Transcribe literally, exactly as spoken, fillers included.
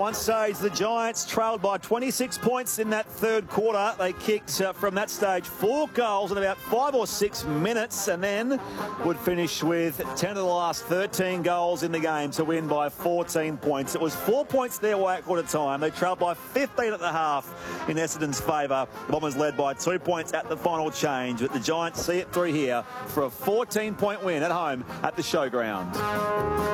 one stage, the Giants trailed by twenty-six points in that third quarter. They kicked uh, from that stage four goals in about five or six minutes and then would finish with ten of the last thirteen goals in the game to win by fourteen points. It was four points there at quarter time. They trailed by fifteen at the half in Essendon's favour. The Bombers led by two points at the final change, but the Giants see it through here for a fourteen point win at home at the Showground.